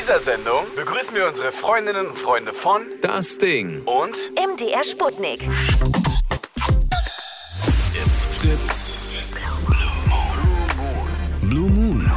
dieser Sendung begrüßen wir unsere Freundinnen und Freunde von Das Ding und MDR Sputnik. It's Fritz. Blue Moon.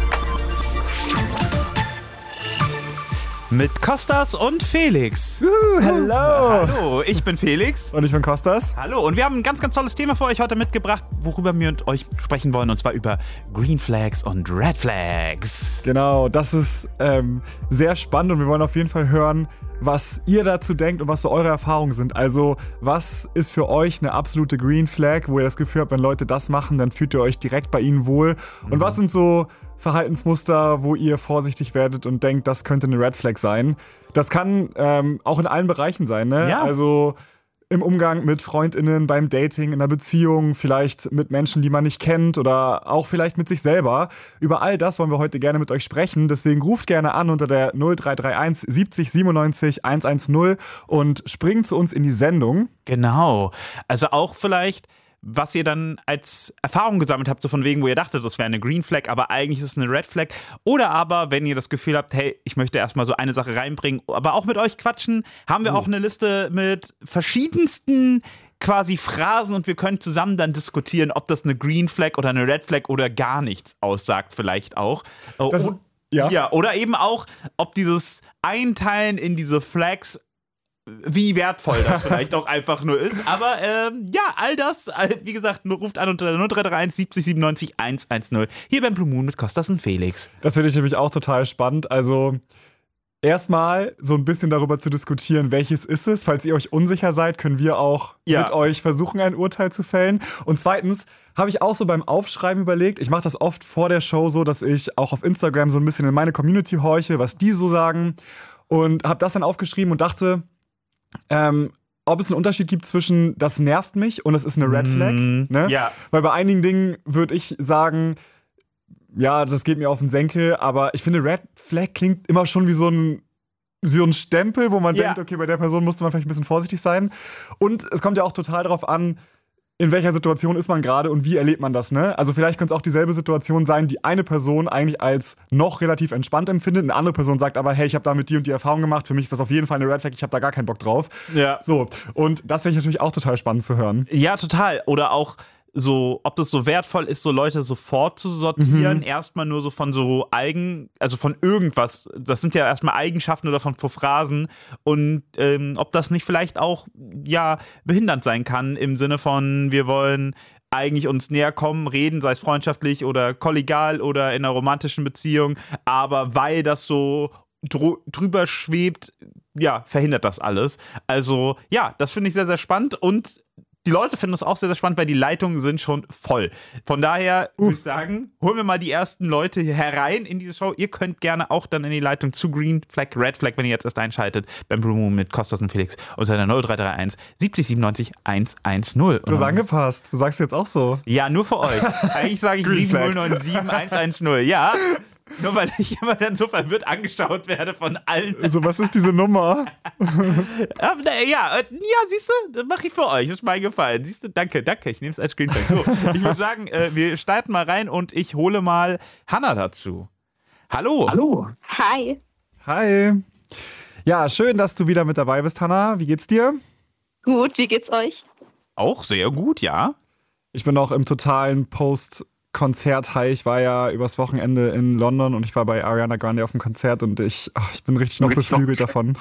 Mit Kostas und Felix. Hello. Hallo, ich bin Felix. Und ich bin Kostas. Hallo, und wir haben ein ganz, ganz tolles Thema für euch heute mitgebracht, worüber wir mit euch sprechen wollen, und zwar über Green Flags und Red Flags. Genau, das ist sehr spannend und wir wollen auf jeden Fall hören, was ihr dazu denkt und was so eure Erfahrungen sind. Also, was ist für euch eine absolute Green Flag, wo ihr das Gefühl habt, wenn Leute das machen, dann fühlt ihr euch direkt bei ihnen wohl? Und was sind so Verhaltensmuster, wo ihr vorsichtig werdet und denkt, das könnte eine Red Flag sein? Das kann auch in allen Bereichen sein, ne? Ja. Also im Umgang mit FreundInnen, beim Dating, in einer Beziehung, vielleicht mit Menschen, die man nicht kennt oder auch vielleicht mit sich selber. Über all das wollen wir heute gerne mit euch sprechen. Deswegen ruft gerne an unter der 0331 70 97 110 und springt zu uns in die Sendung. Genau. Also auch vielleicht, was ihr dann als Erfahrung gesammelt habt, so von wegen, wo ihr dachtet, das wäre eine Green Flag, aber eigentlich ist es eine Red Flag. Oder aber, wenn ihr das Gefühl habt, hey, ich möchte erstmal so eine Sache reinbringen, aber auch mit euch quatschen, haben wir auch eine Liste mit verschiedensten quasi Phrasen und wir können zusammen dann diskutieren, ob das eine Green Flag oder eine Red Flag oder gar nichts aussagt vielleicht auch. Ja, oder eben auch, ob dieses Einteilen in diese Flags, wie wertvoll das vielleicht auch einfach nur ist. Aber all das, wie gesagt, ruft an unter 0331 70 97 110. Hier beim Blue Moon mit Kostas und Felix. Das finde ich nämlich auch total spannend. Also erstmal so ein bisschen darüber zu diskutieren, welches ist es. Falls ihr euch unsicher seid, können wir auch mit euch versuchen, ein Urteil zu fällen. Und zweitens habe ich auch so beim Aufschreiben überlegt, ich mache das oft vor der Show so, dass ich auch auf Instagram so ein bisschen in meine Community horche, was die so sagen. Und habe das dann aufgeschrieben und dachte, ob es einen Unterschied gibt zwischen das nervt mich und es ist eine Red Flag. Ne? Ja. Weil bei einigen Dingen würde ich sagen, ja, das geht mir auf den Senkel, aber ich finde, Red Flag klingt immer schon wie so ein Stempel, wo man denkt, okay, bei der Person musste man vielleicht ein bisschen vorsichtig sein. Und es kommt ja auch total darauf an, in welcher Situation ist man gerade und wie erlebt man das, ne? Also vielleicht könnte es auch dieselbe Situation sein, die eine Person eigentlich als noch relativ entspannt empfindet, eine andere Person sagt aber, hey, ich habe damit die und die Erfahrung gemacht, für mich ist das auf jeden Fall eine Red Flag, ich habe da gar keinen Bock drauf. Ja. So, und das finde ich natürlich auch total spannend zu hören. Ja, total. Oder auch so, ob das so wertvoll ist, so Leute sofort zu sortieren, erstmal nur so von so also von irgendwas, das sind ja erstmal Eigenschaften oder von Phrasen und ob das nicht vielleicht auch, behindernd sein kann im Sinne von, wir wollen eigentlich uns näher kommen, reden, sei es freundschaftlich oder kollegial oder in einer romantischen Beziehung, aber weil das so drüber schwebt, verhindert das alles. Also, das finde ich sehr, sehr spannend und die Leute finden das auch sehr, sehr spannend, weil die Leitungen sind schon voll. Von daher würde ich sagen, holen wir mal die ersten Leute hier herein in diese Show. Ihr könnt gerne auch dann in die Leitung zu Green Flag, Red Flag, wenn ihr jetzt erst einschaltet, beim Blue Moon mit Kostas und Felix unter der 0331 70 97 110. Du hast angepasst. Du sagst jetzt auch so. Ja, nur für euch. Eigentlich sage ich 7097 110. Ja. Nur weil ich immer dann so verwirrt angeschaut werde von allen. Also, was ist diese Nummer? Siehst du, das mache ich für euch. Das ist mein Gefallen. Siehst du, danke. Ich nehme es als Screenshot. So, ich würde sagen, wir starten mal rein und ich hole mal Hannah dazu. Hallo. Hallo. Hi. Hi. Ja, schön, dass du wieder mit dabei bist, Hannah. Wie geht's dir? Gut, wie geht's euch? Auch sehr gut, ja. Ich bin noch im totalen Konzert-High. Ich war ja übers Wochenende in London und ich war bei Ariana Grande auf dem Konzert und ich bin richtig noch beflügelt davon.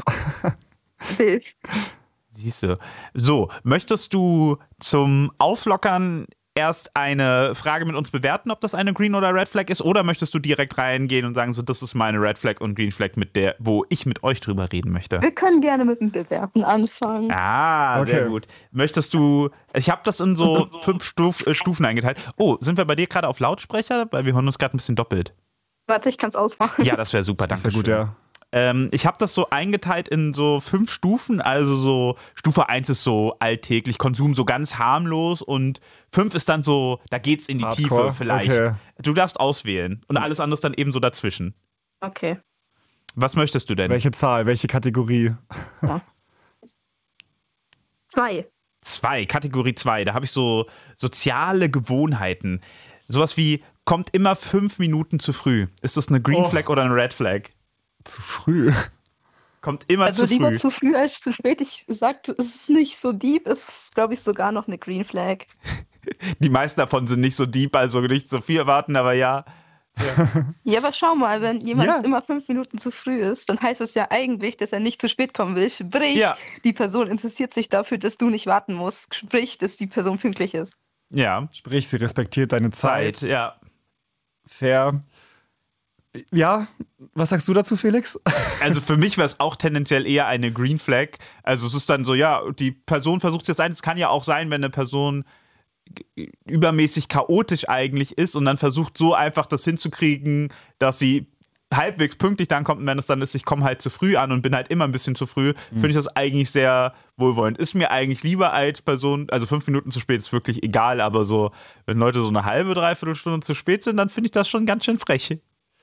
Siehst du. So, möchtest du zum Auflockern erst eine Frage mit uns bewerten, ob das eine Green oder Red Flag ist, oder möchtest du direkt reingehen und sagen, so, das ist meine Red Flag und Green Flag, wo ich mit euch drüber reden möchte? Wir können gerne mit dem Bewerten anfangen. Sehr gut. Möchtest du, ich habe das in so 5 Stufen eingeteilt. Oh, sind wir bei dir gerade auf Lautsprecher? Weil wir hören uns gerade ein bisschen doppelt. Warte, ich kann es ausmachen. Ja, das wäre super, danke. Das ist ja gut, ja. Ich habe das so eingeteilt in so 5 Stufen, also so Stufe 1 ist so alltäglich, Konsum so ganz harmlos und 5 ist dann so, da geht's in die Hardcore. Tiefe vielleicht. Okay. Du darfst auswählen und alles andere ist dann eben so dazwischen. Okay. Was möchtest du denn? Welche Zahl, welche Kategorie? 2. 2, Kategorie 2, da habe ich so soziale Gewohnheiten. Sowas wie, kommt immer 5 Minuten zu früh. Ist das eine Green Flag oder eine Red Flag? Zu früh. Kommt immer Also zu lieber früh. zu früh als zu spät. Ich sagte, es ist nicht so deep, es ist, glaube ich, sogar noch eine Green Flag. Die meisten davon sind nicht so deep, also nicht so viel erwarten, aber ja. Ja, aber schau mal, wenn jemand Ja. immer 5 Minuten zu früh ist, dann heißt es ja eigentlich, dass er nicht zu spät kommen will. Sprich, Ja. die Person interessiert sich dafür, dass du nicht warten musst. Sprich, dass die Person pünktlich ist. Ja. Sprich, sie respektiert deine Zeit. Ja. Fair. Ja, was sagst du dazu, Felix? Also für mich wäre es auch tendenziell eher eine Green Flag. Also es ist dann so, ja, die Person versucht es jetzt ein. Es kann ja auch sein, wenn eine Person übermäßig chaotisch eigentlich ist und dann versucht so einfach das hinzukriegen, dass sie halbwegs pünktlich dann kommt und wenn es dann ist, ich komme halt zu früh an und bin halt immer ein bisschen zu früh, finde ich das eigentlich sehr wohlwollend. Ist mir eigentlich lieber als Person, also 5 Minuten zu spät ist wirklich egal, aber so, wenn Leute so eine halbe, dreiviertel Stunde zu spät sind, dann finde ich das schon ganz schön frech.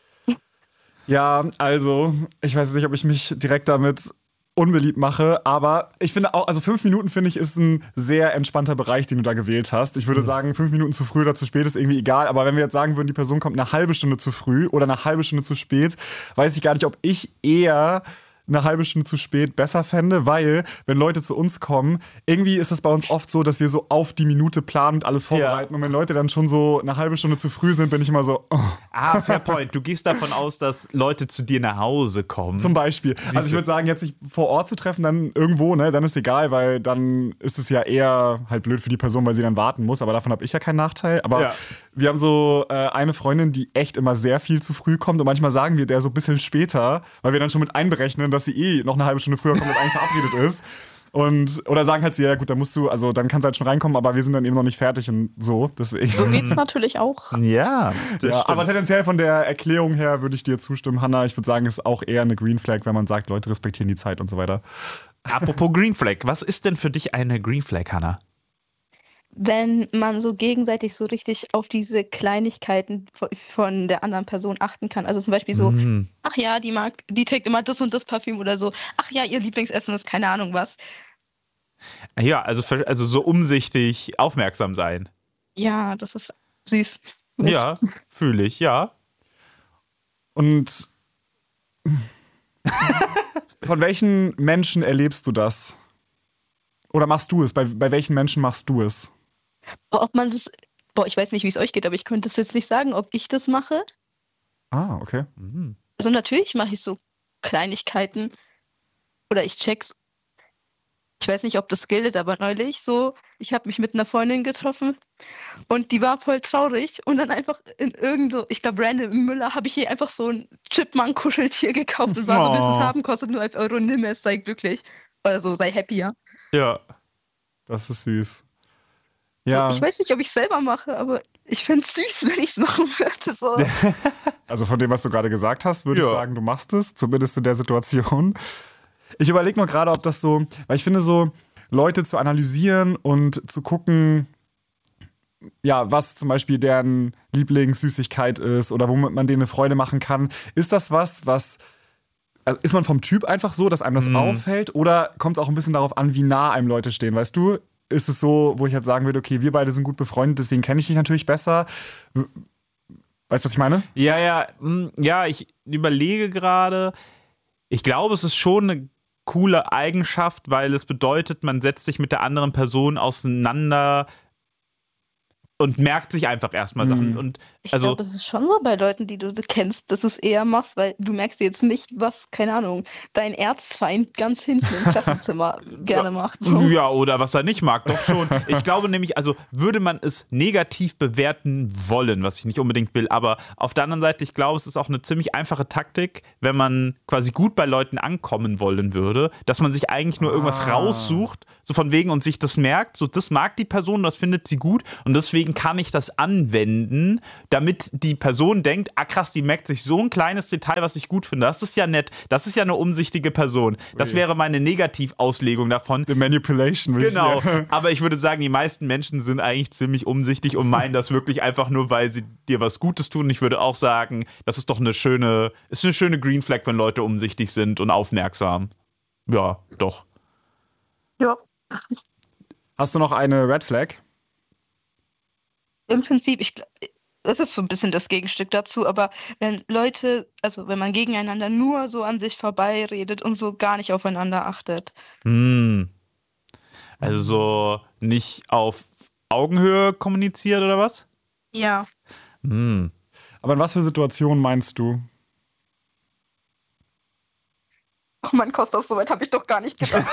Ja, also, ich weiß nicht, ob ich mich direkt damit unbeliebt mache, aber ich finde auch, also 5 Minuten finde ich ist ein sehr entspannter Bereich, den du da gewählt hast. Ich würde sagen, 5 Minuten zu früh oder zu spät ist irgendwie egal, aber wenn wir jetzt sagen würden, die Person kommt eine halbe Stunde zu früh oder eine halbe Stunde zu spät, weiß ich gar nicht, ob ich eher eine halbe Stunde zu spät besser fände, weil, wenn Leute zu uns kommen, irgendwie ist es bei uns oft so, dass wir so auf die Minute planen und alles vorbereiten. Und wenn Leute dann schon so eine halbe Stunde zu früh sind, bin ich immer so, oh. Ah, fair point. Du gehst davon aus, dass Leute zu dir nach Hause kommen. Zum Beispiel. Also ich würde sagen, jetzt sich vor Ort zu treffen, dann irgendwo, ne, dann ist egal, weil dann ist es ja eher halt blöd für die Person, weil sie dann warten muss. Aber davon habe ich ja keinen Nachteil. Aber Ja. wir haben so eine Freundin, die echt immer sehr viel zu früh kommt. Und manchmal sagen wir der so ein bisschen später, weil wir dann schon mit einberechnen, dass sie noch eine halbe Stunde früher kommt, als eigentlich verabredet ist. Oder sagen halt so, ja gut, dann musst du, also dann kannst du halt schon reinkommen, aber wir sind dann eben noch nicht fertig und so. Deswegen. So geht's natürlich auch. Ja, das Ja, stimmt. aber tendenziell von der Erklärung her würde ich dir zustimmen, Hannah. Ich würde sagen, es ist auch eher eine Green Flag, wenn man sagt, Leute respektieren die Zeit und so weiter. Apropos Green Flag, was ist denn für dich eine Green Flag, Hannah? Wenn man so gegenseitig so richtig auf diese Kleinigkeiten von der anderen Person achten kann. Also zum Beispiel so, ach ja, die trägt immer das und das Parfüm oder so. Ach ja, ihr Lieblingsessen ist keine Ahnung was. Ja, also so umsichtig aufmerksam sein. Ja, das ist süß. Ja, fühle ich, ja. Und von welchen Menschen erlebst du das? Oder machst du es? Bei welchen Menschen machst du es? Ob man es, ich weiß nicht, wie es euch geht, aber ich könnte es jetzt nicht sagen, ob ich das mache. Ah, okay. Also natürlich mache ich so Kleinigkeiten oder ich check's. Ich weiß nicht, ob das gilt, aber neulich so, ich habe mich mit einer Freundin getroffen und die war voll traurig und dann einfach in ich glaube random im Müller habe ich ihr einfach so ein Chipmunk-Kuscheltier gekauft und war so, bis es haben, kostet nur 11 Euro, nimm es, sei glücklich. Oder so, sei happy, ja. Ja. Das ist süß. Ja, So, ich weiß nicht, ob ich es selber mache, aber ich finde es süß, wenn ich es machen würde. So. also von dem, was du gerade gesagt hast, würde ich Ja. sagen, du machst es, zumindest in der Situation. Ich überlege nur gerade, ob das so, weil ich finde so, Leute zu analysieren und zu gucken, ja, was zum Beispiel deren Lieblingssüßigkeit ist oder womit man denen eine Freude machen kann. Ist das was, also ist man vom Typ einfach so, dass einem das auffällt? Oder kommt es auch ein bisschen darauf an, wie nah einem Leute stehen? Weißt du, ist es so, wo ich jetzt sagen würde, okay, wir beide sind gut befreundet, deswegen kenne ich dich natürlich besser. Weißt du, was ich meine? Ja, ich überlege gerade. Ich glaube, es ist schon eine coole Eigenschaft, weil es bedeutet, man setzt sich mit der anderen Person auseinander und merkt sich einfach erstmal Sachen. Und Ich also, glaube, es ist schon so bei Leuten, die du kennst, dass du es eher machst, weil du merkst jetzt nicht, was, keine Ahnung, dein Erzfeind ganz hinten im Klassenzimmer gerne macht. So. ja, oder was er nicht mag, doch schon. Ich glaube nämlich, also würde man es negativ bewerten wollen, was ich nicht unbedingt will, aber auf der anderen Seite, ich glaube, es ist auch eine ziemlich einfache Taktik, wenn man quasi gut bei Leuten ankommen wollen würde, dass man sich eigentlich nur irgendwas raussucht, so von wegen und sich das merkt, so das mag die Person, das findet sie gut und deswegen kann ich das anwenden, damit die Person denkt, ah krass, die merkt sich so ein kleines Detail, was ich gut finde. Das ist ja nett, das ist ja eine umsichtige Person. Das wäre meine Negativauslegung davon. The Manipulation. würde ich Genau, hier- aber ich würde sagen, die meisten Menschen sind eigentlich ziemlich umsichtig und meinen das wirklich einfach nur, weil sie dir was Gutes tun. Ich würde auch sagen, das ist doch eine schöne Green Flag, wenn Leute umsichtig sind und aufmerksam. Ja, doch. Ja, Hast du noch eine Red Flag? im Prinzip, das ist so ein bisschen das Gegenstück dazu, aber wenn Leute, also wenn man gegeneinander nur so an sich vorbeiredet und so gar nicht aufeinander achtet. Also so nicht auf Augenhöhe kommuniziert oder was? Ja. Aber in was für Situationen meinst du? Oh mein Kostas, so weit habe ich doch gar nicht gedacht.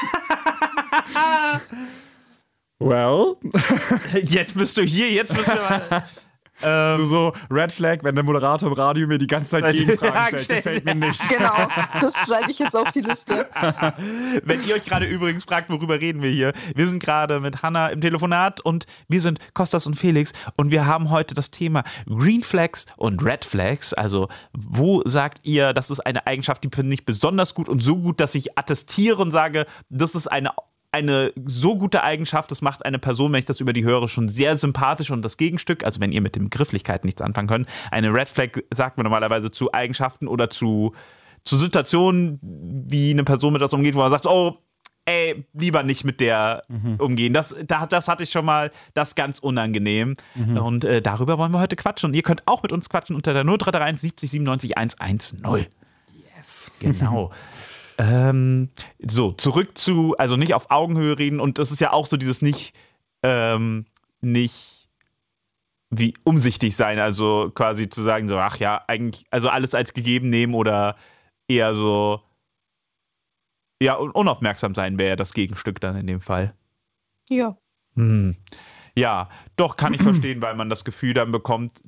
Well. Jetzt bist du mal. So Red Flag, wenn der Moderator im Radio mir die ganze Zeit Gegenfragen stellt, gefällt mir nicht. Genau, das schreibe ich jetzt auf die Liste. Wenn ihr euch gerade übrigens fragt, worüber reden wir hier, wir sind gerade mit Hannah im Telefonat und wir sind Kostas und Felix und wir haben heute das Thema Green Flags und Red Flags. Also wo sagt ihr, das ist eine Eigenschaft, die finde ich besonders gut und so gut, dass ich attestiere und sage, das ist eine so gute Eigenschaft, das macht eine Person, wenn ich das über die höre, schon sehr sympathisch und das Gegenstück, also wenn ihr mit den Begrifflichkeiten nichts anfangen könnt, eine Red Flag sagt man normalerweise zu Eigenschaften oder zu Situationen, wie eine Person mit das umgeht, wo man sagt, oh, ey, lieber nicht mit der umgehen. Das hatte ich schon mal, das ist ganz unangenehm. Und darüber wollen wir heute quatschen. Und ihr könnt auch mit uns quatschen unter der 0331 70 97 110. Yes. Genau. So, zurück zu, also nicht auf Augenhöhe reden und das ist ja auch so dieses nicht wie umsichtig sein, also quasi zu sagen so, ach ja, eigentlich, also alles als gegeben nehmen oder eher so, ja, unaufmerksam sein wäre ja das Gegenstück dann in dem Fall. Ja. Ja, doch, kann ich verstehen, weil man das Gefühl dann bekommt,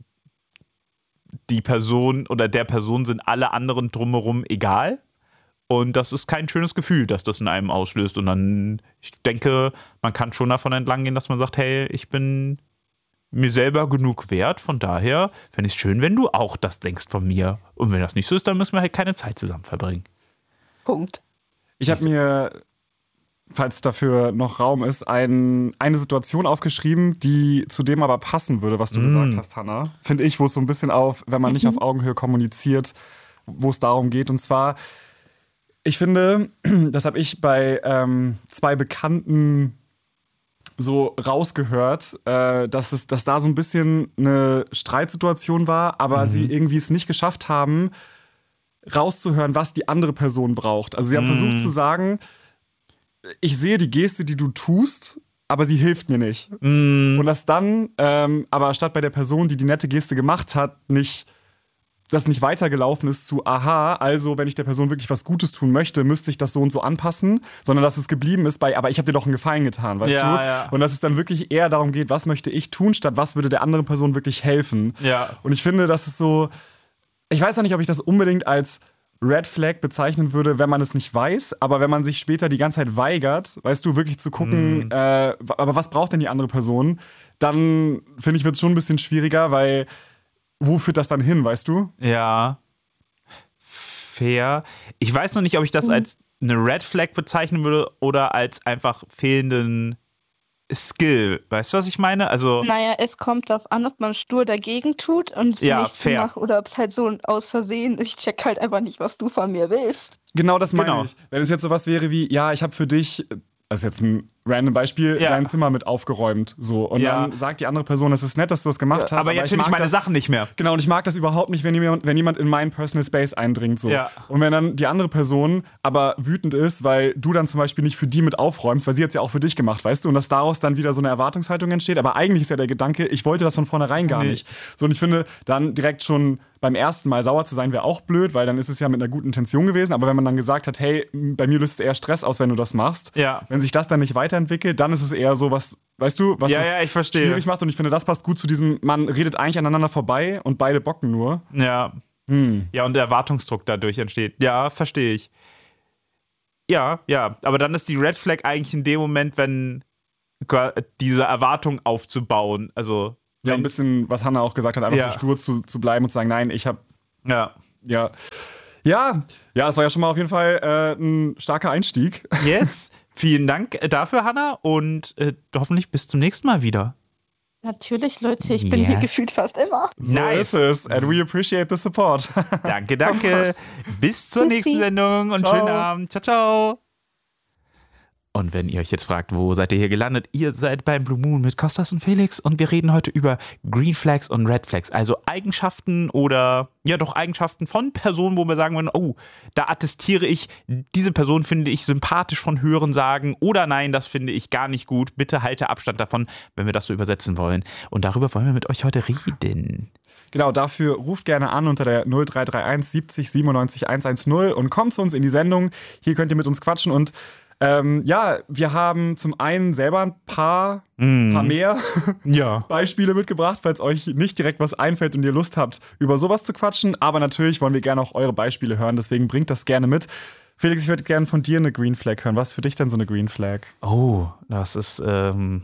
die Person oder der Person sind alle anderen drumherum egal. Und das ist kein schönes Gefühl, dass das in einem auslöst. Und dann, ich denke, man kann schon davon entlang gehen, dass man sagt, hey, ich bin mir selber genug wert. Von daher fände ich es schön, wenn du auch das denkst von mir. Und wenn das nicht so ist, dann müssen wir halt keine Zeit zusammen verbringen. Punkt. Ich habe mir, falls dafür noch Raum ist, eine Situation aufgeschrieben, die zu dem aber passen würde, was du gesagt hast, Hannah. Finde ich, wo es so ein bisschen wenn man nicht auf Augenhöhe kommuniziert, wo es darum geht. Und zwar, ich finde, das habe ich bei 2 Bekannten so rausgehört, dass da so ein bisschen eine Streitsituation war, aber sie irgendwie es nicht geschafft haben, rauszuhören, was die andere Person braucht. Also sie haben versucht zu sagen, ich sehe die Geste, die du tust, aber sie hilft mir nicht. Und das dann, aber statt bei der Person, die die nette Geste gemacht hat, das nicht weitergelaufen ist zu, aha, also wenn ich der Person wirklich was Gutes tun möchte, müsste ich das so und so anpassen, sondern dass es geblieben ist bei, aber ich habe dir doch einen Gefallen getan, weißt du? Ja. Und dass es dann wirklich eher darum geht, was möchte ich tun, statt was würde der anderen Person wirklich helfen. Ja. Und ich finde, das ist so, ich weiß auch nicht, ob ich das unbedingt als Red Flag bezeichnen würde, wenn man es nicht weiß, aber wenn man sich später die ganze Zeit weigert, weißt du, wirklich zu gucken, aber was braucht denn die andere Person, dann finde ich, wird es schon ein bisschen schwieriger, weil wo führt das dann hin, weißt du? Ja. Fair. Ich weiß noch nicht, ob ich das als eine Red Flag bezeichnen würde oder als einfach fehlenden Skill. Weißt du, was ich meine? Also, naja, es kommt darauf an, ob man stur dagegen tut und es nicht macht oder ob es halt so aus Versehen, ich check halt einfach nicht, was du von mir willst. Genau, das meine ich. Wenn es jetzt sowas wäre wie, ja, ich habe für dich, das ist jetzt ein random Beispiel, dein Zimmer mit aufgeräumt. So. Und dann sagt die andere Person, es ist nett, dass du das gemacht hast. Aber jetzt finde ich meine Sachen nicht mehr. Genau, und ich mag das überhaupt nicht, wenn jemand in meinen Personal Space eindringt. So. Ja. Und wenn dann die andere Person aber wütend ist, weil du dann zum Beispiel nicht für die mit aufräumst, weil sie hat es ja auch für dich gemacht, weißt du? Und dass daraus dann wieder so eine Erwartungshaltung entsteht. Aber eigentlich ist ja der Gedanke, ich wollte das von vornherein gar nicht. So, und ich finde, dann direkt schon beim ersten Mal sauer zu sein, wäre auch blöd, weil dann ist es ja mit einer guten Intention gewesen. Aber wenn man dann gesagt hat, hey, bei mir löst es eher Stress aus, wenn du das machst. Ja. Wenn sich das dann nicht weiterentwickelt, dann ist es eher so was, weißt du, was das schwierig macht. Und ich finde, das passt gut zu diesem, man redet eigentlich aneinander vorbei und beide bocken nur. Ja. Ja, und der Erwartungsdruck dadurch entsteht. Ja, verstehe ich. Ja. Aber dann ist die Red Flag eigentlich in dem Moment, wenn diese Erwartung aufzubauen, also ja, ein bisschen, was Hannah auch gesagt hat, einfach so stur zu bleiben und zu sagen, nein, ich hab. Ja, das war ja schon mal auf jeden Fall ein starker Einstieg. Yes, vielen Dank dafür, Hannah, und hoffentlich bis zum nächsten Mal wieder. Natürlich, Leute, ich bin hier gefühlt fast immer. So ist es, and we appreciate the support. Danke. Bis zur nächsten Sendung und schönen Abend. Ciao. Und wenn ihr euch jetzt fragt, wo seid ihr hier gelandet? Ihr seid beim Blue Moon mit Kostas und Felix und wir reden heute über Green Flags und Red Flags. Also Eigenschaften oder, ja doch Eigenschaften von Personen, wo wir sagen würden, oh, da attestiere ich, diese Person finde ich sympathisch von Hören sagen oder nein, das finde ich gar nicht gut. Bitte halte Abstand davon, wenn wir das so übersetzen wollen. Und darüber wollen wir mit euch heute reden. Genau, dafür ruft gerne an unter der 0331 70 97 110 und kommt zu uns in die Sendung. Hier könnt ihr mit uns quatschen und wir haben zum einen selber ein paar mehr Beispiele mitgebracht, falls euch nicht direkt was einfällt und ihr Lust habt, über sowas zu quatschen. Aber natürlich wollen wir gerne auch eure Beispiele hören, deswegen bringt das gerne mit. Felix, ich würde gerne von dir eine Green Flag hören. Was ist für dich denn so eine Green Flag? Oh, das ist, ich habe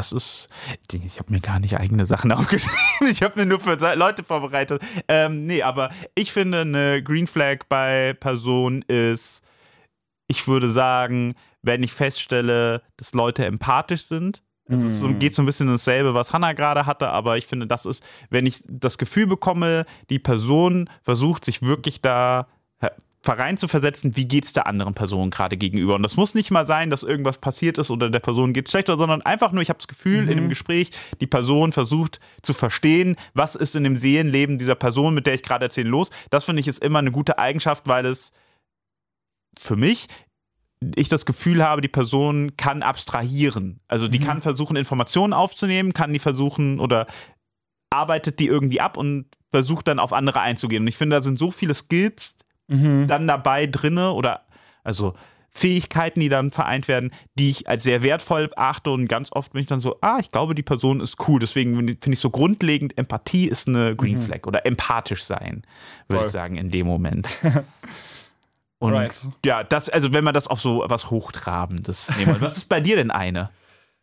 mir gar nicht eigene Sachen aufgeschrieben. Ich habe mir nur für Leute vorbereitet. Aber ich finde, eine Green Flag bei Personen ist, ich würde sagen, wenn ich feststelle, dass Leute empathisch sind. Es geht so ein bisschen dasselbe, was Hannah gerade hatte, aber ich finde, das ist, wenn ich das Gefühl bekomme, die Person versucht, sich wirklich da reinzuversetzen, wie geht es der anderen Person gerade gegenüber. Und das muss nicht mal sein, dass irgendwas passiert ist oder der Person geht es schlechter, sondern einfach nur, ich habe das Gefühl in dem Gespräch, die Person versucht zu verstehen, was ist in dem Seelenleben dieser Person, mit der ich gerade erzähle, los. Das finde ich ist immer eine gute Eigenschaft, weil es für mich ich das Gefühl habe, die Person kann abstrahieren. Also die kann versuchen, Informationen aufzunehmen, kann die versuchen oder arbeitet die irgendwie ab und versucht dann auf andere einzugehen. Und ich finde, da sind so viele Skills dann dabei drinne oder also Fähigkeiten, die dann vereint werden, die ich als sehr wertvoll achte und ganz oft bin ich dann so, ich glaube, die Person ist cool. Deswegen finde ich so grundlegend, Empathie ist eine Green Flag oder empathisch sein, würde ich sagen, in dem Moment. Und ja, also wenn man das auf so was Hochtrabendes nehmen will. Was ist bei dir denn eine?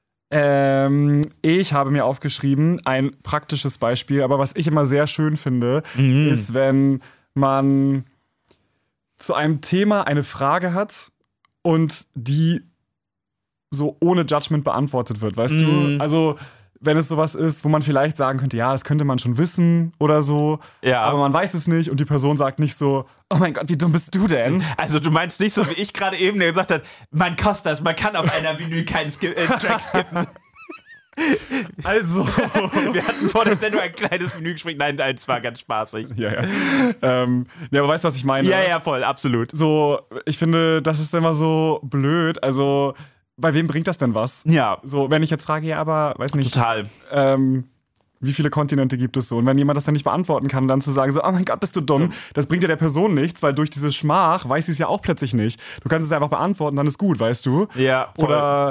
Ich habe mir aufgeschrieben, ein praktisches Beispiel, aber was ich immer sehr schön finde, ist, wenn man zu einem Thema eine Frage hat und die so ohne Judgment beantwortet wird, weißt du? Also wenn es sowas ist, wo man vielleicht sagen könnte, ja, das könnte man schon wissen oder so, aber man weiß es nicht und die Person sagt nicht so, oh mein Gott, wie dumm bist du denn? Also du meinst nicht so, wie ich gerade eben gesagt habe, man Kostas, man kann auf einer Vinyl keinen Track skippen. Also, wir hatten vor der Sendung ein kleines Menügespräch. Nein, es war ganz spaßig. Ja, aber weißt du, was ich meine? Ja, voll, absolut. So, ich finde, das ist immer so blöd. Also, bei wem bringt das denn was? Ja. So, wenn ich jetzt frage, ja, aber, weiß nicht. Total. Wie viele Kontinente gibt es so? Und wenn jemand das dann nicht beantworten kann, dann zu sagen so, oh mein Gott, bist du dumm, das bringt ja der Person nichts, weil durch diese Schmach weiß sie es ja auch plötzlich nicht. Du kannst es einfach beantworten, dann ist gut, weißt du? Ja, voll. Oder,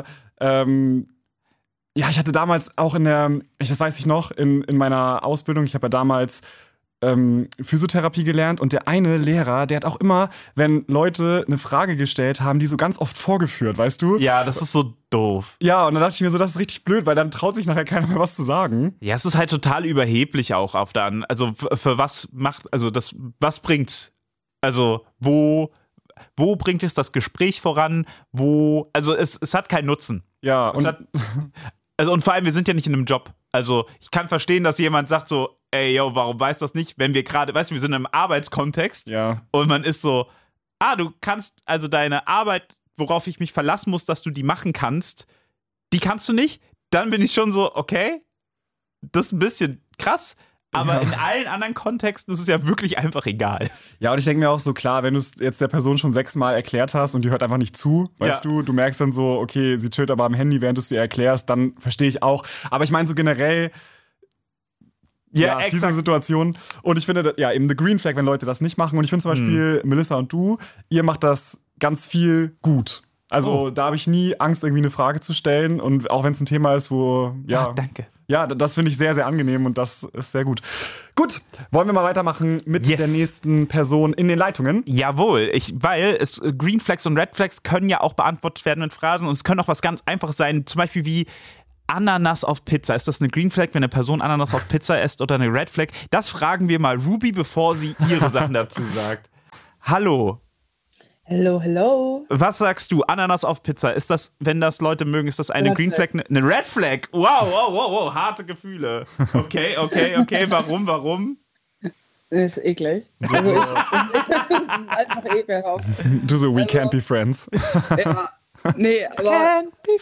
ich hatte damals auch das weiß ich noch, in meiner Ausbildung, ich habe ja damals Physiotherapie gelernt und der eine Lehrer, der hat auch immer, wenn Leute eine Frage gestellt haben, die so ganz oft vorgeführt, weißt du? Ja, das ist so doof. Ja, und dann dachte ich mir so, das ist richtig blöd, weil dann traut sich nachher keiner mehr was zu sagen. Ja, es ist halt total überheblich auch auf der anderen. Also für was was bringt's? Also wo bringt es das Gespräch voran? Also es hat keinen Nutzen. Ja, und vor allem, wir sind ja nicht in einem Job. Also ich kann verstehen, dass jemand sagt so, ey, yo, warum weißt du das nicht? Wenn wir gerade, weißt du, wir sind im Arbeitskontext und man ist so, du kannst, also deine Arbeit, worauf ich mich verlassen muss, dass du die machen kannst, die kannst du nicht. Dann bin ich schon so, okay, das ist ein bisschen krass. Aber in allen anderen Kontexten ist es ja wirklich einfach egal. Ja, und ich denke mir auch so, klar, wenn du es jetzt der Person schon 6-mal erklärt hast und die hört einfach nicht zu, weißt du merkst dann so, okay, sie chillt aber am Handy, während du es dir erklärst, dann verstehe ich auch. Aber ich meine so generell, diese Situation. Und ich finde, eben the Green Flag, wenn Leute das nicht machen. Und ich finde zum Beispiel, Melissa und du, ihr macht das ganz viel gut. Also da habe ich nie Angst, irgendwie eine Frage zu stellen. Und auch wenn es ein Thema ist, wo, danke. Ja, das finde ich sehr, sehr angenehm und das ist sehr gut. Gut, wollen wir mal weitermachen mit der nächsten Person in den Leitungen? Jawohl, weil Green Flags und Red Flags können ja auch beantwortet werden mit Phrasen und es können auch was ganz Einfaches sein, zum Beispiel wie Ananas auf Pizza. Ist das eine Green Flag, wenn eine Person Ananas auf Pizza isst oder eine Red Flag? Das fragen wir mal Ruby, bevor sie ihre Sachen dazu sagt. Hallo. Hello. Was sagst du? Ananas auf Pizza. Ist das, wenn das Leute mögen, ist das eine Green Flag? Eine Red Flag? Wow. Harte Gefühle. Okay. Warum? Das ist eklig. Also ich einfach ekelhaft. Du so, we can't be friends. Ja. Nee, aber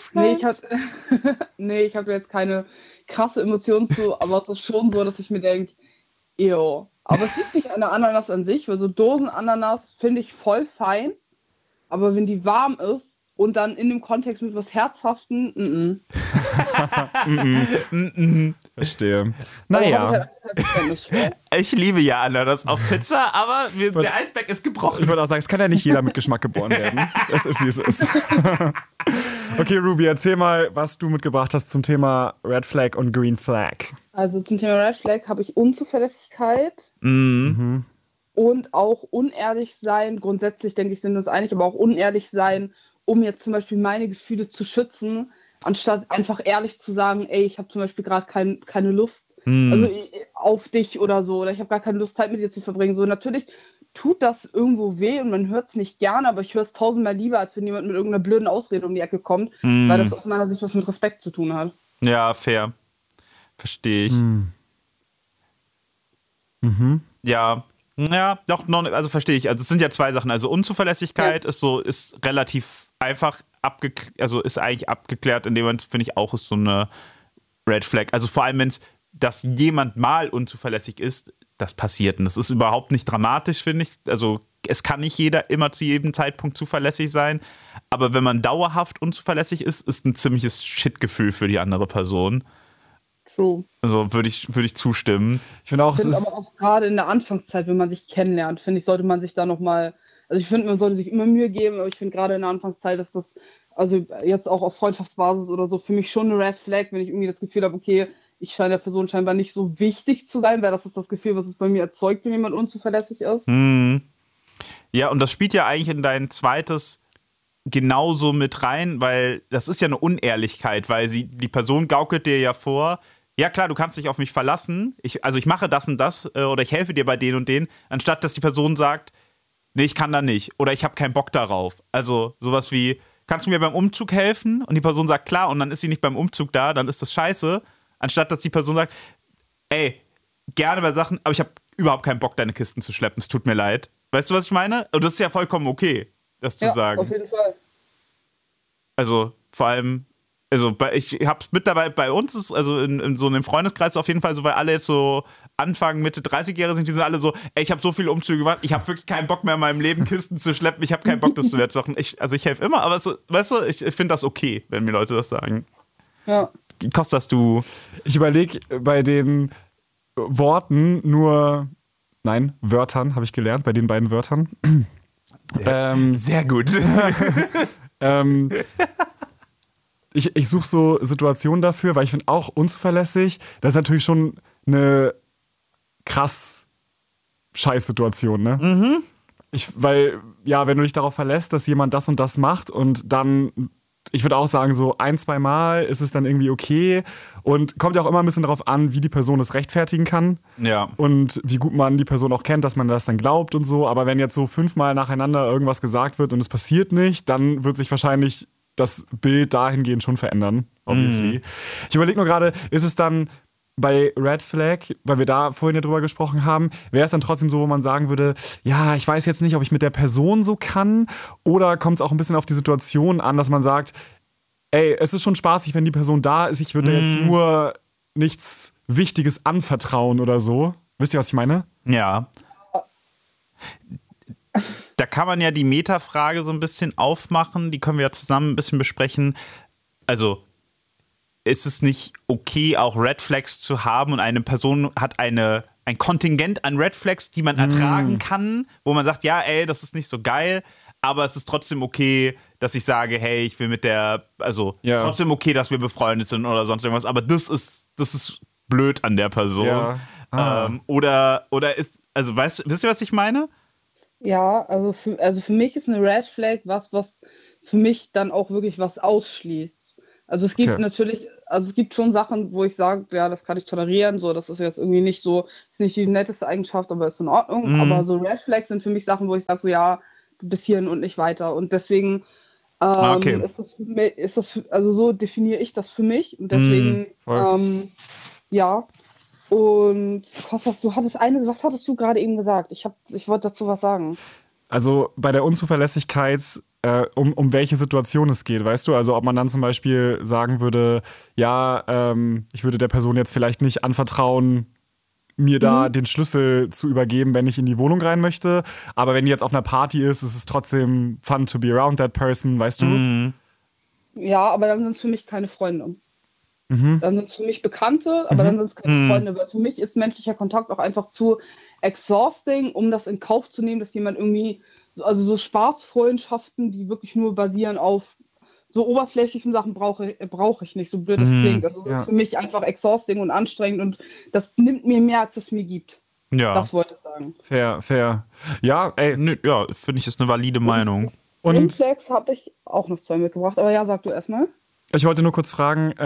ich habe jetzt keine krasse Emotionen zu, aber es ist schon so, dass ich mir denke, ew. Aber es liegt nicht an der Ananas an sich, weil so Dosen-Ananas finde ich voll fein, aber wenn die warm ist und dann in dem Kontext mit was Herzhaften, Verstehe. Naja. Ich liebe ja Ananas auf Pizza, aber der Eisberg ist gebrochen. Ich würde auch sagen, es kann ja nicht jeder mit Geschmack geboren werden. Es ist, wie es ist. Okay, Ruby, erzähl mal, was du mitgebracht hast zum Thema Red Flag und Green Flag. Also zum Thema Red Flag habe ich Unzuverlässigkeit und auch unehrlich sein. Grundsätzlich denke ich, sind wir uns einig, aber auch unehrlich sein, um jetzt zum Beispiel meine Gefühle zu schützen, anstatt einfach ehrlich zu sagen, ey, ich habe zum Beispiel gerade keine Lust also auf dich oder so, oder ich habe gar keine Lust, Zeit mit dir zu verbringen. So, natürlich tut das irgendwo weh und man hört es nicht gerne, aber ich höre es tausendmal lieber, als wenn jemand mit irgendeiner blöden Ausrede um die Ecke kommt, weil das aus meiner Sicht was mit Respekt zu tun hat. Ja, fair. Verstehe ich. Ja, doch, also verstehe ich. Also es sind ja zwei Sachen. Also Unzuverlässigkeit ist relativ einfach ist eigentlich abgeklärt, in dem Moment, finde ich auch, ist so eine Red Flag. Also vor allem, wenn dass jemand mal unzuverlässig ist, das passiert. Und das ist überhaupt nicht dramatisch, finde ich. Also es kann nicht jeder immer zu jedem Zeitpunkt zuverlässig sein. Aber wenn man dauerhaft unzuverlässig ist ein ziemliches Shit-Gefühl für die andere Person. True. Also würde ich zustimmen. Ich finde auch, aber auch gerade in der Anfangszeit, wenn man sich kennenlernt, finde ich, sollte man sich da nochmal, also ich finde, man sollte sich immer Mühe geben, aber ich finde gerade in der Anfangszeit, dass das, also jetzt auch auf Freundschaftsbasis oder so, für mich schon eine Red Flag, wenn ich irgendwie das Gefühl habe, okay, ich scheine der Person scheinbar nicht so wichtig zu sein, weil das ist das Gefühl, was es bei mir erzeugt, wenn jemand unzuverlässig ist. Ja, und das spielt ja eigentlich in dein zweites genauso mit rein, weil das ist ja eine Unehrlichkeit, weil die Person gaukelt dir ja vor, ja klar, du kannst dich auf mich verlassen, ich mache das und das oder ich helfe dir bei denen und denen, anstatt dass die Person sagt, nee, ich kann da nicht oder ich habe keinen Bock darauf. Also sowas wie, kannst du mir beim Umzug helfen? Und die Person sagt, klar, und dann ist sie nicht beim Umzug da, dann ist das scheiße, anstatt dass die Person sagt, ey, gerne bei Sachen, aber ich habe überhaupt keinen Bock, deine Kisten zu schleppen, es tut mir leid. Weißt du, was ich meine? Und das ist ja vollkommen okay, das zu sagen. Ja, auf jeden Fall. Also vor allem, ich hab's mit dabei, bei uns ist, also in so einem Freundeskreis auf jeden Fall so, weil alle jetzt so Anfang, Mitte 30-Jährige sind, die sind alle so, ey, ich habe so viele Umzüge gemacht, ich habe wirklich keinen Bock mehr in meinem Leben Kisten zu schleppen, ich habe keinen Bock, das zu wertsachen. Ich helfe immer, aber weißt du, ich finde das okay, wenn mir Leute das sagen. Ja. Costa, hast du... Ich überlege bei den Wörtern, habe ich gelernt, bei den beiden Wörtern. Sehr gut. Ich suche so Situationen dafür, weil ich finde auch unzuverlässig, das ist natürlich schon eine krass Scheißsituation, ne? Weil, ja, wenn du dich darauf verlässt, dass jemand das und das macht und dann, ich würde auch sagen, so 1-2 Mal ist es dann irgendwie okay und kommt ja auch immer ein bisschen darauf an, wie die Person es rechtfertigen kann. Ja. Und wie gut man die Person auch kennt, dass man das dann glaubt und so. Aber wenn jetzt so 5 Mal nacheinander irgendwas gesagt wird und es passiert nicht, dann wird sich wahrscheinlich das Bild dahingehend schon verändern, obviously. Ich überlege nur gerade, ist es dann bei Red Flag, weil wir da vorhin ja drüber gesprochen haben, wäre es dann trotzdem so, wo man sagen würde, ja, ich weiß jetzt nicht, ob ich mit der Person so kann, oder kommt es auch ein bisschen auf die Situation an, dass man sagt, ey, es ist schon spaßig, wenn die Person da ist, ich würde jetzt nur nichts Wichtiges anvertrauen oder so. Wisst ihr, was ich meine? Ja. Da kann man ja die Metafrage so ein bisschen aufmachen, die können wir ja zusammen ein bisschen besprechen. Also, ist es nicht okay, auch Red Flags zu haben und eine Person hat ein Kontingent an Red Flags, die man ertragen kann, wo man sagt, ja, ey, das ist nicht so geil, aber es ist trotzdem okay, dass ich sage, hey, ich will mit der, trotzdem okay, dass wir befreundet sind oder sonst irgendwas, aber das ist blöd an der Person. Ja. Oder ist, also wisst ihr, was ich meine? Ja, also für mich ist eine Red Flag was für mich dann auch wirklich was ausschließt. Also es gibt natürlich, es gibt schon Sachen, wo ich sage, ja, das kann ich tolerieren, so, das ist jetzt irgendwie nicht so, ist nicht die netteste Eigenschaft, aber ist in Ordnung. Aber so Red Flags sind für mich Sachen, wo ich sage, so, ja, bis hierhin und nicht weiter. Und deswegen ist das, also so definiere ich das für mich. Und deswegen, ja. Und Kostas, was hattest du gerade eben gesagt? Ich wollte dazu was sagen. Also bei der Unzuverlässigkeit um welche Situation es geht, weißt du? Also ob man dann zum Beispiel sagen würde, ja, ich würde der Person jetzt vielleicht nicht anvertrauen, mir da den Schlüssel zu übergeben, wenn ich in die Wohnung rein möchte. Aber wenn die jetzt auf einer Party ist es trotzdem fun to be around that person, weißt du? Ja, aber dann sind es für mich keine Freunde. Dann sind es für mich Bekannte, aber dann sind es keine Freunde. Weil für mich ist menschlicher Kontakt auch einfach zu exhausting, um das in Kauf zu nehmen, dass jemand irgendwie, also so Spaßfreundschaften, die wirklich nur basieren auf so oberflächlichen Sachen brauche ich nicht, so blöd das klingt. Also das ist für mich einfach exhausting und anstrengend und das nimmt mir mehr, als es mir gibt. Ja. Das wollte ich sagen. Fair. Ja, ey. Ja, finde ich, ist eine valide Meinung. Und Sex habe ich auch noch 2 mitgebracht, aber ja, sag du erstmal. Ich wollte nur kurz fragen,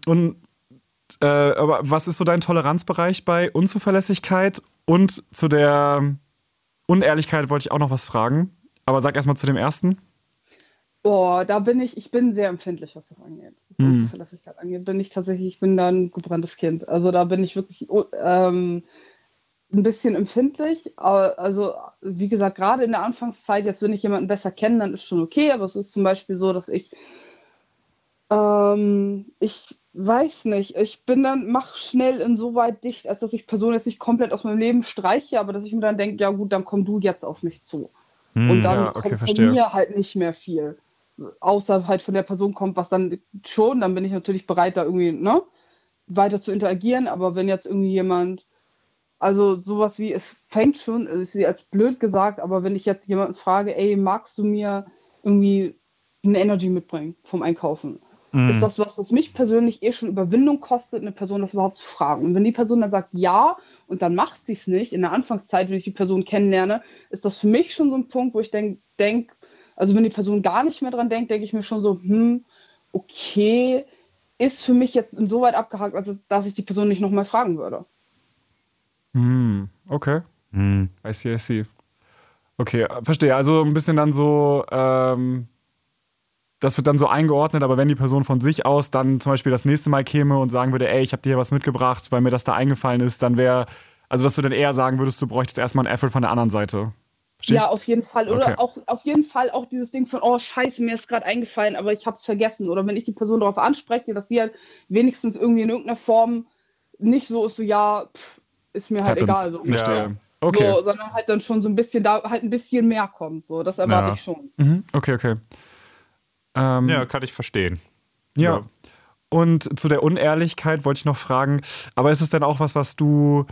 aber was ist so dein Toleranzbereich bei Unzuverlässigkeit? Und zu der Unehrlichkeit wollte ich auch noch was fragen. Aber sag erstmal zu dem ersten. Boah, ich bin sehr empfindlich, was das angeht. Was Unzuverlässigkeit angeht, ich bin da ein gebranntes Kind. Also da bin ich wirklich ein bisschen empfindlich. Also wie gesagt, gerade in der Anfangszeit, jetzt wenn ich jemanden besser kenne, dann ist schon okay. Aber es ist zum Beispiel so, dass ich weiß nicht, mach schnell insoweit dicht, als dass ich Personen jetzt nicht komplett aus meinem Leben streiche, aber dass ich mir dann denke, ja gut, dann komm du jetzt auf mich zu. Und dann kommt von mir halt nicht mehr viel. Außer halt von der Person kommt, was dann schon, dann bin ich natürlich bereit, da irgendwie, weiter zu interagieren, aber wenn jetzt irgendwie jemand, also sowas wie, es fängt schon, ist jetzt blöd gesagt, aber wenn ich jetzt jemanden frage, ey, magst du mir irgendwie eine Energy mitbringen vom Einkaufen? Ist das was mich persönlich schon Überwindung kostet, eine Person das überhaupt zu fragen. Und wenn die Person dann sagt ja und dann macht sie es nicht, in der Anfangszeit, wenn ich die Person kennenlerne, ist das für mich schon so ein Punkt, wo ich denke, also wenn die Person gar nicht mehr dran denkt, denke ich mir schon so, okay, ist für mich jetzt insoweit abgehakt, als dass ich die Person nicht nochmal fragen würde. Okay. I see. Okay, verstehe. Also ein bisschen dann so, das wird dann so eingeordnet, aber wenn die Person von sich aus dann zum Beispiel das nächste Mal käme und sagen würde, ey, ich habe dir hier was mitgebracht, weil mir das da eingefallen ist, dann wäre, also dass du dann eher sagen würdest, du bräuchtest erstmal einen Effort von der anderen Seite. Verstehst? Ja, auf jeden Fall. Oder Okay. auch auf jeden Fall auch dieses Ding von, oh scheiße, mir ist gerade eingefallen, aber ich habe es vergessen. Oder wenn ich die Person darauf anspreche, dass sie halt wenigstens irgendwie in irgendeiner Form nicht so ist, so ja, ist mir halt Happens. egal. So, Verstehe. Okay. So, sondern halt dann schon so ein bisschen, da halt ein bisschen mehr kommt. So, das erwarte ich schon. Okay. Ja, kann ich verstehen. Ja. Und zu der Unehrlichkeit wollte ich noch fragen, aber ist es denn auch was du,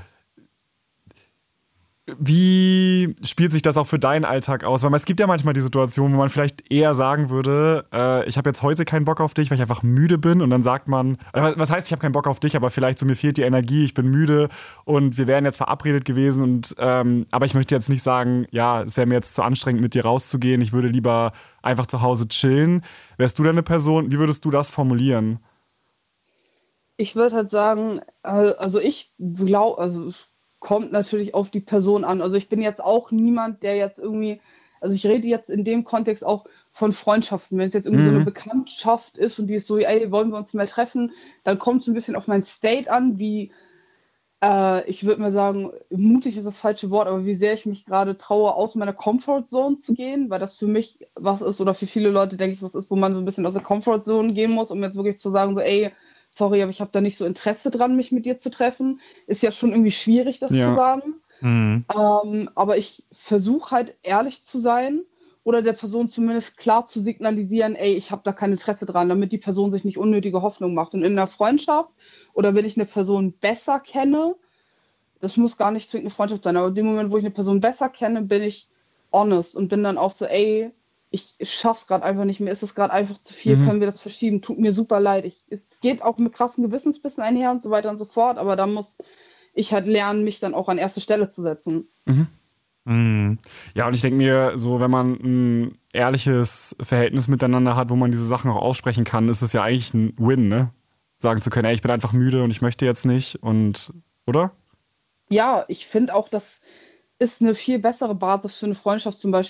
wie spielt sich das auch für deinen Alltag aus? Weil es gibt ja manchmal die Situation, wo man vielleicht eher sagen würde, ich habe jetzt heute keinen Bock auf dich, weil ich einfach müde bin und dann sagt man, was heißt, ich habe keinen Bock auf dich, aber vielleicht so, mir fehlt die Energie, ich bin müde und wir wären jetzt verabredet gewesen und aber ich möchte jetzt nicht sagen, ja, es wäre mir jetzt zu anstrengend, mit dir rauszugehen, ich würde lieber einfach zu Hause chillen. Wärst du denn eine Person, wie würdest du das formulieren? Ich würde halt sagen, also ich glaube, also es kommt natürlich auf die Person an. Also ich bin jetzt auch niemand, der jetzt irgendwie, also ich rede jetzt in dem Kontext auch von Freundschaften. Wenn es jetzt irgendwie so eine Bekanntschaft ist und die ist so, ey, wollen wir uns mal treffen, dann kommt es ein bisschen auf mein State an, wie, ich würde mal sagen, mutig ist das falsche Wort, aber wie sehr ich mich gerade traue, aus meiner Comfortzone zu gehen, weil das für mich was ist, oder für viele Leute, denke ich, was ist, wo man so ein bisschen aus der Comfortzone gehen muss, um jetzt wirklich zu sagen, so, ey, sorry, aber ich habe da nicht so Interesse dran, mich mit dir zu treffen. Ist ja schon irgendwie schwierig, das zu sagen. Aber ich versuche halt ehrlich zu sein oder der Person zumindest klar zu signalisieren, ey, ich habe da kein Interesse dran, damit die Person sich nicht unnötige Hoffnung macht. Und in einer Freundschaft oder wenn ich eine Person besser kenne, das muss gar nicht zwingend eine Freundschaft sein, aber in dem Moment, wo ich eine Person besser kenne, bin ich honest und bin dann auch so, ey, ich schaff's gerade einfach nicht mehr, ist es gerade einfach zu viel, können wir das verschieben, tut mir super leid. Es geht auch mit krassen Gewissensbissen einher und so weiter und so fort, aber da muss ich halt lernen, mich dann auch an erste Stelle zu setzen. Ja, und ich denke mir, so wenn man ein ehrliches Verhältnis miteinander hat, wo man diese Sachen auch aussprechen kann, ist es ja eigentlich ein Win, ne? Sagen zu können, ey, ich bin einfach müde und ich möchte jetzt nicht und, oder? Ja, ich finde auch, das ist eine viel bessere Basis für eine Freundschaft zum Beispiel,